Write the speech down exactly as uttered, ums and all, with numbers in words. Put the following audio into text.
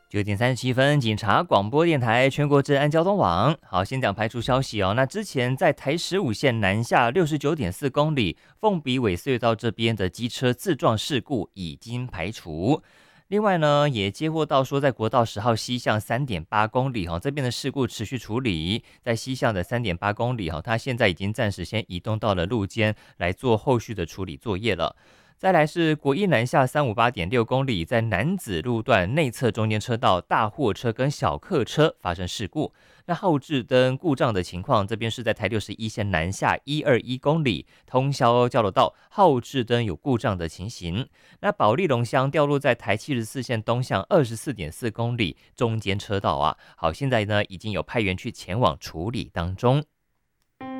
九点三十七分，警察广播电台全国治安交通网。好，先讲排除消息哦。那之前在台十五线南下六十九点四公里凤鼻尾隧道这边的机车自撞事故已经排除。另外呢，也接获到说，在国道十号西向三点八公里哈，这边的事故持续处理。在西向的三点八公里哈，它现在已经暂时先移动到了路肩来做后续的处理作业了。再来是国一南下三五八点六公里，在南子路段内侧中间车道，大货车跟小客车发生事故。那后置灯故障的情况，这边是在台六十一线南下一二一公里，通霄交流道后置灯有故障的情形。那保利龙乡掉落在台七十四线东向二十四点四公里中间车道啊，好，现在呢已经有派员去前往处理当中。